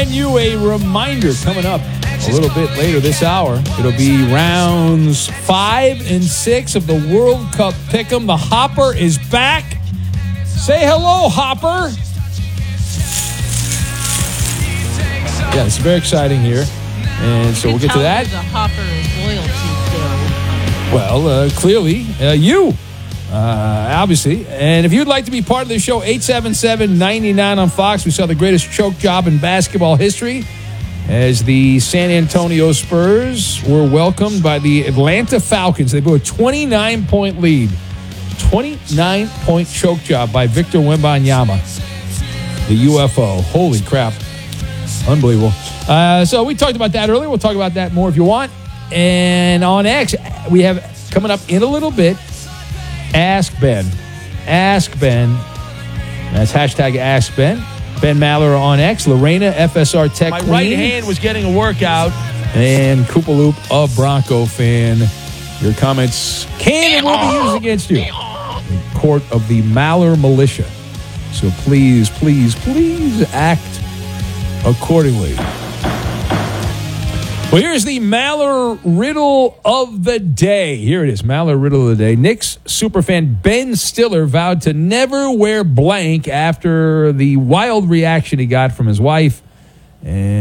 And you a reminder coming up a little bit later this hour. It'll be rounds 5 and 6 of the World Cup Pick'em. The Hopper is back. Say hello, Hopper. Yeah, it's very exciting here. And so we'll get to that. The Hopper loyalty Well, clearly, you, obviously. And if you'd like to be part of the show, 877-99 on Fox. We saw the greatest choke job in basketball history as the San Antonio Spurs were welcomed by the Atlanta Falcons. They blew a 29-point lead. 29-point choke job by Victor Wembanyama, the UFO. Holy crap. Unbelievable. So we talked about that earlier. We'll talk about that more if you want. And on X, we have coming up in a little bit, Ask Ben. Ask Ben. That's hashtag Ask Ben. Ben Maller on X. Lorena, FSR Tech My Queen. right hand was getting a workout. And Koopaloop, a Bronco fan. Your comments can and will be used against you in court of the Maller Militia. So please, please, please act accordingly. Well, here's the Maller Riddle of the day. Here it is, Maller Riddle of the day. Knicks superfan Ben Stiller vowed to never wear blank after the wild reaction he got from his wife. And